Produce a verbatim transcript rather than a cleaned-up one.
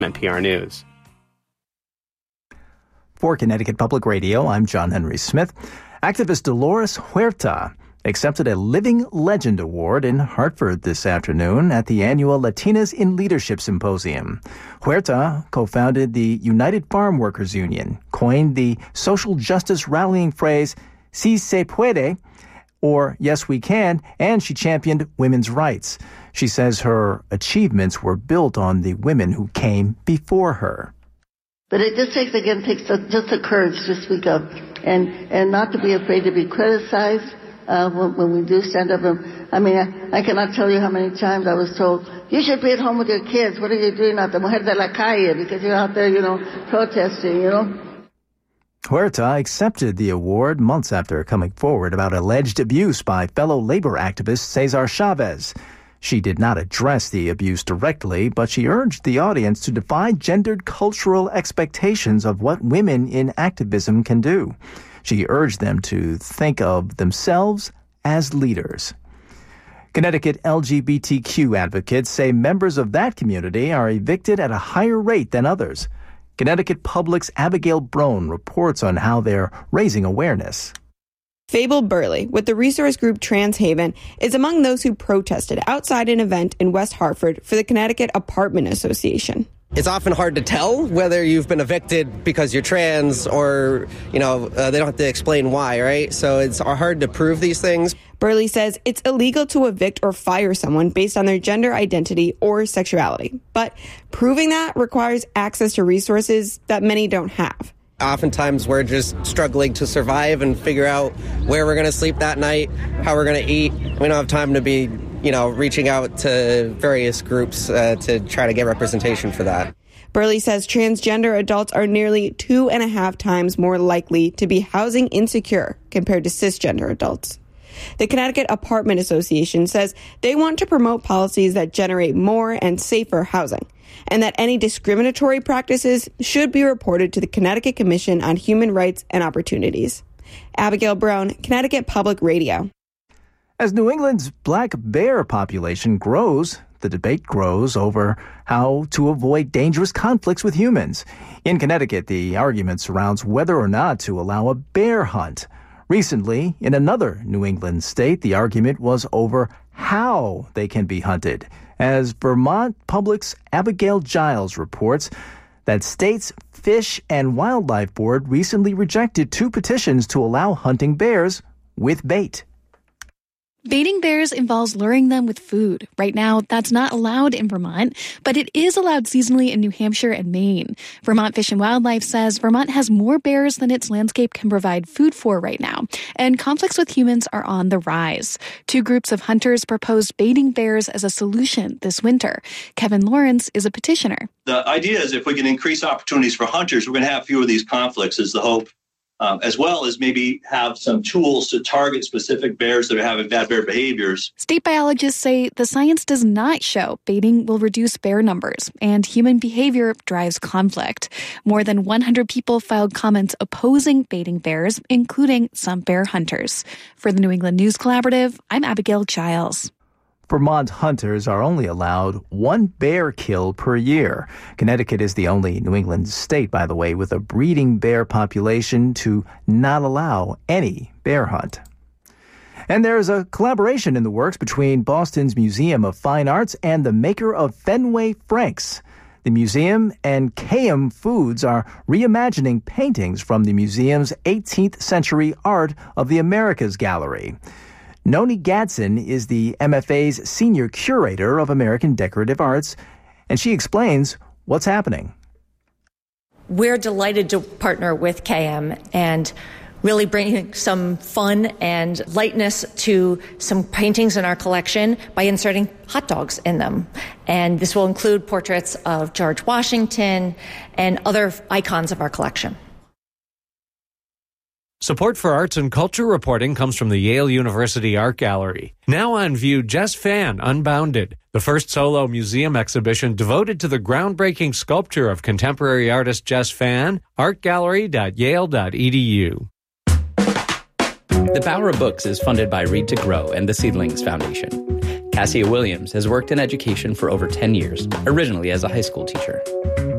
N P R News. For Connecticut Public Radio, I'm John Henry Smith. Activist Dolores Huerta accepted a Living Legend Award in Hartford this afternoon at the annual Latinas in Leadership Symposium. Huerta co-founded the United Farm Workers Union, coined the social justice rallying phrase, Si se puede, or Yes We Can, and she championed women's rights. She says her achievements were built on the women who came before her. But it just takes, again, takes just the courage to speak up and, and not to be afraid to be criticized uh, when, when we do stand up. And, I mean, I, I cannot tell you how many times I was told, you should be at home with your kids. What are you doing out there? Mujer de la calle, because you're out there, you know, protesting, you know. Huerta accepted the award months after coming forward about alleged abuse by fellow labor activist Cesar Chavez. She did not address the abuse directly, but she urged the audience to defy gendered cultural expectations of what women in activism can do. She urged them to think of themselves as leaders. Connecticut L G B T Q advocates say members of that community are evicted at a higher rate than others. Connecticut Public's Abigail Brown reports on how they're raising awareness. Fable Burley, with the resource group Trans Haven, is among those who protested outside an event in West Hartford for the Connecticut Apartment Association. It's often hard to tell whether you've been evicted because you're trans or, you know, uh, they don't have to explain why, right? So it's hard to prove these things. Burley says it's illegal to evict or fire someone based on their gender identity or sexuality. But proving that requires access to resources that many don't have. Oftentimes we're just struggling to survive and figure out where we're going to sleep that night, how we're going to eat. We don't have time to be, you know, reaching out to various groups uh, to try to get representation for that. Burley says transgender adults are nearly two and a half times more likely to be housing insecure compared to cisgender adults. The Connecticut Apartment Association says they want to promote policies that generate more and safer housing, and that any discriminatory practices should be reported to the Connecticut Commission on Human Rights and Opportunities. Abigail Brown, Connecticut Public Radio. As New England's black bear population grows, the debate grows over how to avoid dangerous conflicts with humans. In Connecticut, the argument surrounds whether or not to allow a bear hunt. Recently, in another New England state, the argument was over how they can be hunted. As Vermont Public's Abigail Giles reports, that state's Fish and Wildlife Board recently rejected two petitions to allow hunting bears with bait. Baiting bears involves luring them with food. Right now, that's not allowed in Vermont, but it is allowed seasonally in New Hampshire and Maine. Vermont Fish and Wildlife says Vermont has more bears than its landscape can provide food for right now, and conflicts with humans are on the rise. Two groups of hunters proposed baiting bears as a solution this winter. Kevin Lawrence is a petitioner. The idea is if we can increase opportunities for hunters, we're going to have fewer of these conflicts is the hope. Um, as well as maybe have some tools to target specific bears that are having bad bear behaviors. State biologists say the science does not show baiting will reduce bear numbers, and human behavior drives conflict. More than one hundred people filed comments opposing baiting bears, including some bear hunters. For the New England News Collaborative, I'm Abigail Giles. Vermont hunters are only allowed one bear kill per year. Connecticut is the only New England state, by the way, with a breeding bear population to not allow any bear hunt. And there's a collaboration in the works between Boston's Museum of Fine Arts and the maker of Fenway Franks. The museum and K M Foods are reimagining paintings from the museum's eighteenth century art of the Americas Gallery. Noni Gadsden is the M F A's senior curator of American decorative arts, and she explains what's happening. We're delighted to partner with K M and really bringing some fun and lightness to some paintings in our collection by inserting hot dogs in them. And this will include portraits of George Washington and other icons of our collection. Support for arts and culture reporting comes from the Yale University Art Gallery. Now on view, Jess Fan, Unbounded, the first solo museum exhibition devoted to the groundbreaking sculpture of contemporary artist Jess Fan, art gallery dot yale dot e d u. The Power of Books is funded by Read to Grow and the Seedlings Foundation. Cassia Williams has worked in education for over ten years, originally as a high school teacher.